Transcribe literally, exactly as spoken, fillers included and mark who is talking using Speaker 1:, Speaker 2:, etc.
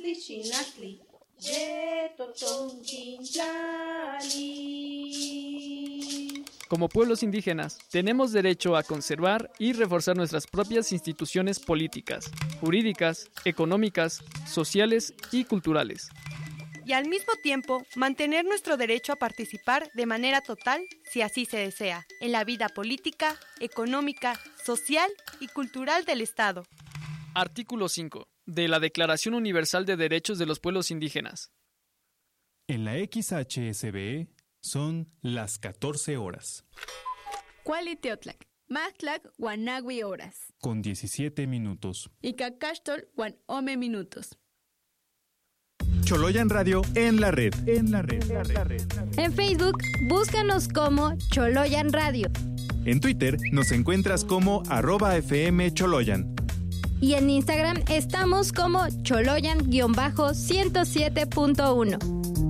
Speaker 1: Xinatli, xinatli, yetotonquintlali.
Speaker 2: Como pueblos indígenas, tenemos derecho a conservar y reforzar nuestras propias instituciones políticas, jurídicas, económicas, sociales y culturales.
Speaker 3: Y al mismo tiempo, mantener nuestro derecho a participar de manera total, si así se desea, en la vida política, económica, social y cultural del Estado.
Speaker 2: Artículo cinco. De la Declaración Universal de Derechos de los Pueblos Indígenas.
Speaker 4: En la X H S B son las catorce horas.
Speaker 5: Cualiteotlac, Mahtlac, Guanagui horas.
Speaker 4: Con diecisiete minutos.
Speaker 5: Y Cacastol, Guan Ome minutos.
Speaker 6: Choloyan Radio en la red. En la red. En la red.
Speaker 7: En Facebook, búscanos como Choloyan Radio.
Speaker 6: En Twitter nos encuentras como arroba F M Choloyan.
Speaker 7: Y en Instagram estamos como Choloyan ciento siete punto uno.